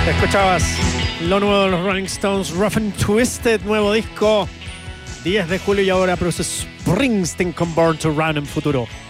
Escuchabas lo nuevo de los Rolling Stones, Rough and Twisted, nuevo disco, 10 de julio, y ahora Bruce Springsteen con Born to Run en futuro.